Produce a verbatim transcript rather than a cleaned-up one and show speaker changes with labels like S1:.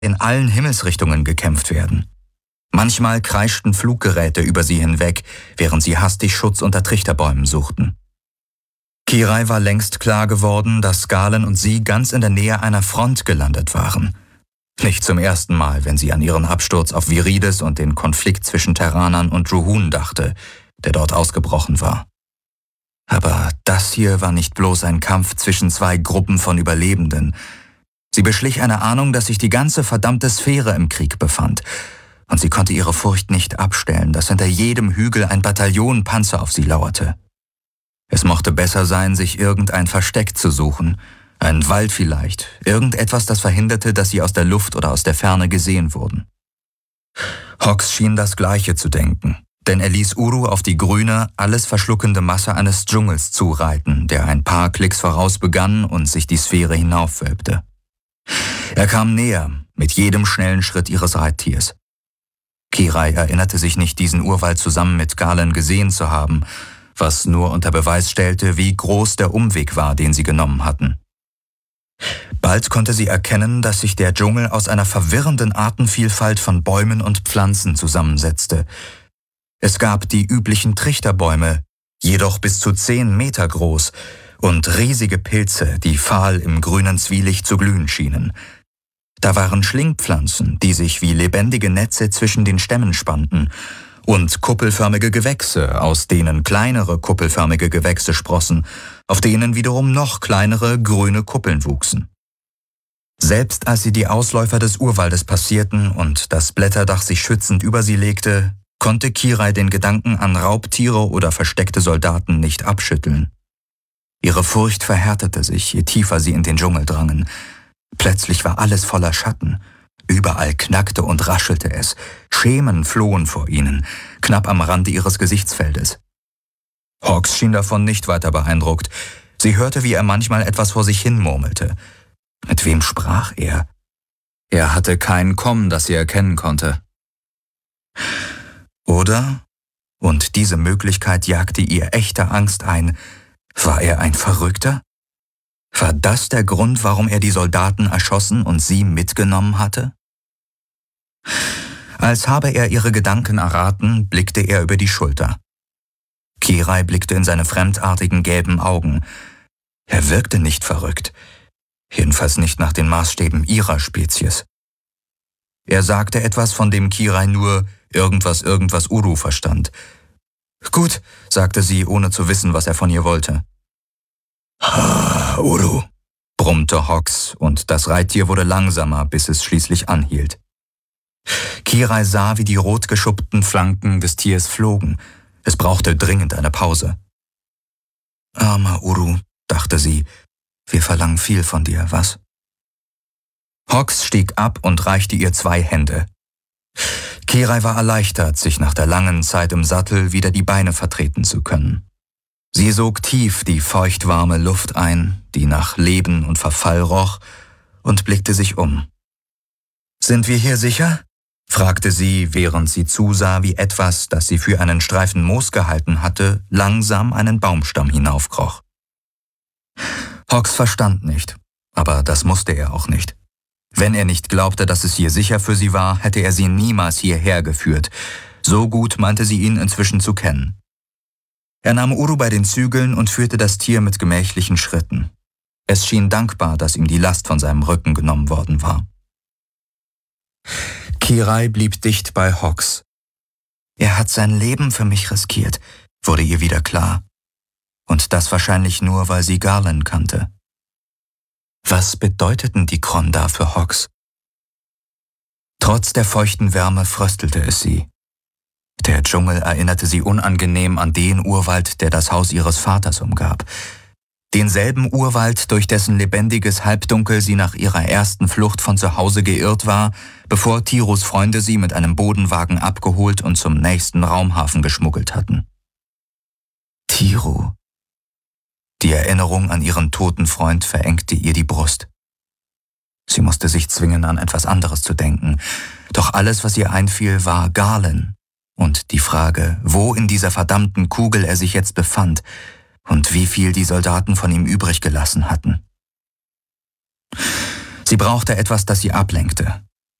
S1: in allen Himmelsrichtungen gekämpft werden. Manchmal kreischten Fluggeräte über sie hinweg, während sie hastig Schutz unter Trichterbäumen suchten. Kirai war längst klar geworden, dass Galen und sie ganz in der Nähe einer Front gelandet waren. Nicht zum ersten Mal, wenn sie an ihren Absturz auf Viridis und den Konflikt zwischen Terranern und Ruhun dachte, der dort ausgebrochen war. Aber das hier war nicht bloß ein Kampf zwischen zwei Gruppen von Überlebenden. Sie beschlich eine Ahnung, dass sich die ganze verdammte Sphäre im Krieg befand. Und sie konnte ihre Furcht nicht abstellen, dass hinter jedem Hügel ein Bataillon Panzer auf sie lauerte. Es mochte besser sein, sich irgendein Versteck zu suchen, ein Wald vielleicht, irgendetwas, das verhinderte, dass sie aus der Luft oder aus der Ferne gesehen wurden. Hawks schien das Gleiche zu denken, denn er ließ Uru auf die grüne, alles verschluckende Masse eines Dschungels zureiten, der ein paar Klicks voraus begann und sich die Sphäre hinaufwölbte. Er kam näher, mit jedem schnellen Schritt ihres Reittiers. Kirai erinnerte sich nicht, diesen Urwald zusammen mit Galen gesehen zu haben, was nur unter Beweis stellte, wie groß der Umweg war, den sie genommen hatten. Bald konnte sie erkennen, dass sich der Dschungel aus einer verwirrenden Artenvielfalt von Bäumen und Pflanzen zusammensetzte. Es gab die üblichen Trichterbäume, jedoch bis zu zehn Meter groß, und riesige Pilze, die fahl im grünen Zwielicht zu glühen schienen. Da waren Schlingpflanzen, die sich wie lebendige Netze zwischen den Stämmen spannten, und kuppelförmige Gewächse, aus denen kleinere kuppelförmige Gewächse sprossen, auf denen wiederum noch kleinere grüne Kuppeln wuchsen. Selbst als sie die Ausläufer des Urwaldes passierten und das Blätterdach sich schützend über sie legte, konnte Kirai den Gedanken an Raubtiere oder versteckte Soldaten nicht abschütteln. Ihre Furcht verhärtete sich, je tiefer sie in den Dschungel drangen. Plötzlich war alles voller Schatten. Überall knackte und raschelte es. Schemen flohen vor ihnen, knapp am Rande ihres Gesichtsfeldes. Hawks schien davon nicht weiter beeindruckt. Sie hörte, wie er manchmal etwas vor sich hin murmelte. Mit wem sprach er? Er hatte kein Kommen, das sie erkennen konnte. Oder, und diese Möglichkeit jagte ihr echte Angst ein, war er ein Verrückter? War das der Grund, warum er die Soldaten erschossen und sie mitgenommen hatte? Als habe er ihre Gedanken erraten, blickte er über die Schulter. Kirai blickte in seine fremdartigen gelben Augen. Er wirkte nicht verrückt, jedenfalls nicht nach den Maßstäben ihrer Spezies. Er sagte etwas, von dem Kirai nur irgendwas irgendwas Uru verstand. »Gut«, sagte sie, ohne zu wissen, was er von ihr wollte. »Ah, Uru«, brummte Hawks, und das Reittier wurde langsamer, bis es schließlich anhielt. Kirai sah, wie die rot geschuppten Flanken des Tiers flogen. Es brauchte dringend eine Pause. »Armer Uru«, dachte sie, »wir verlangen viel von dir, was?« Hawks stieg ab und reichte ihr zwei Hände. Kirai war erleichtert, sich nach der langen Zeit im Sattel wieder die Beine vertreten zu können. Sie sog tief die feuchtwarme Luft ein, die nach Leben und Verfall roch, und blickte sich um. »Sind wir hier sicher?« fragte sie, während sie zusah, wie etwas, das sie für einen Streifen Moos gehalten hatte, langsam einen Baumstamm hinaufkroch. Hawks verstand nicht, aber das musste er auch nicht. Wenn er nicht glaubte, dass es hier sicher für sie war, hätte er sie niemals hierher geführt. So gut meinte sie ihn inzwischen zu kennen. Er nahm Uru bei den Zügeln und führte das Tier mit gemächlichen Schritten. Es schien dankbar, dass ihm die Last von seinem Rücken genommen worden war. Kirai blieb dicht bei Hawks. Er hat sein Leben für mich riskiert, wurde ihr wieder klar. Und das wahrscheinlich nur, weil sie Galen kannte. Was bedeuteten die Kronda für Hawks? Trotz der feuchten Wärme fröstelte es sie. Der Dschungel erinnerte sie unangenehm an den Urwald, der das Haus ihres Vaters umgab. Denselben Urwald, durch dessen lebendiges Halbdunkel sie nach ihrer ersten Flucht von zu Hause geirrt war, bevor Tirus Freunde sie mit einem Bodenwagen abgeholt und zum nächsten Raumhafen geschmuggelt hatten. Tiru. Die Erinnerung an ihren toten Freund verengte ihr die Brust. Sie musste sich zwingen, an etwas anderes zu denken. Doch alles, was ihr einfiel, war Galen. Und die Frage, wo in dieser verdammten Kugel er sich jetzt befand und wie viel die Soldaten von ihm übrig gelassen hatten. Sie brauchte etwas, das sie ablenkte.